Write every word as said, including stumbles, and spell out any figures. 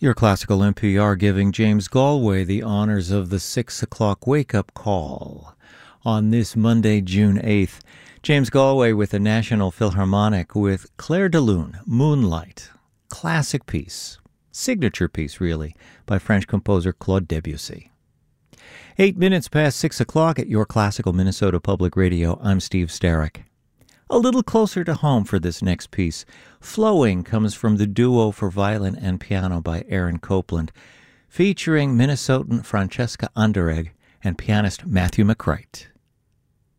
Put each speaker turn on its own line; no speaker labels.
Your Classical N P R giving James Galway the honors of the six o'clock wake-up call. On this Monday, June eighth, James Galway with the National Philharmonic with Clair de Lune, Moonlight. Classic piece, signature piece really, by French composer Claude Debussy. Eight minutes past six o'clock at your Classical Minnesota Public Radio. I'm Steve Starrick. A little closer to home for this next piece. Flowing comes from the duo for violin and piano by Aaron Copland, featuring Minnesotan Francesca Underegg and pianist Matthew McCreight.